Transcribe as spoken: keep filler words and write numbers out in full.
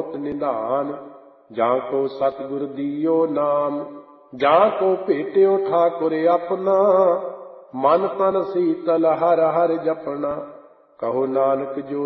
ਬਹੁਤ ਨਿਧਾਨ। ਜਾਂ ਕੋ ਸਤਿਗੁਰ ਦੀਓ ਨਾਮ, ਜਾਂ ਕੋ ਭੇਟਿਓ ਠਾਕੁਰ ਆਪਣਾ। ਮਨ ਤਨ ਸੀਤਲ ਹਰਿ ਹਰਿ ਜਪਣਾ, ਕਹੋ ਨਾਨਕ ਜੋ